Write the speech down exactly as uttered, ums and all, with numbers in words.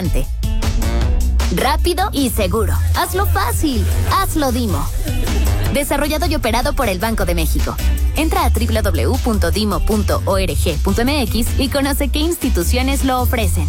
instante. Rápido y seguro. Hazlo fácil. Hazlo Dimo. Desarrollado y operado por el Banco de México. Entra a doble u doble u doble u punto dimo punto org punto m x y conoce qué instituciones lo ofrecen.